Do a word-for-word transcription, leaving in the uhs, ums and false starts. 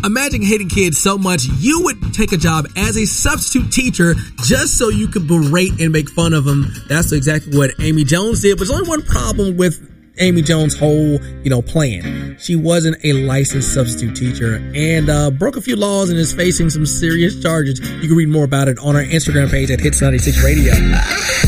Imagine hating kids so much you would take a job as a substitute teacher just so you could berate and make fun of them. That's exactly what Amy Jones did. But there's only one problem with Amy Jones' whole, you know, plan. She wasn't a licensed substitute teacher and uh, broke a few laws and is facing some serious charges. You can read more about it on our Instagram page at Hits ninety-six Radio.